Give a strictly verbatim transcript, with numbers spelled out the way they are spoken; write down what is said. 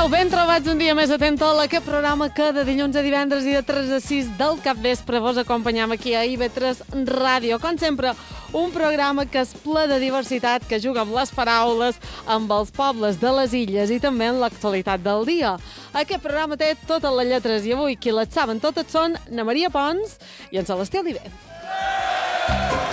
Sisplau, ben trobats un dia més atent a aquest programa que de dilluns a divendres i de tres a sis del capvespre vos acompanyam aquí a I V tres Ràdio. Com sempre, un programa que és ple de diversitat, que juga amb les paraules, amb els pobles de les illes i també en l'actualitat del dia. Aquest programa té totes les lletres i avui qui les saben totes són na Maria Pons i en Celestí Oliver.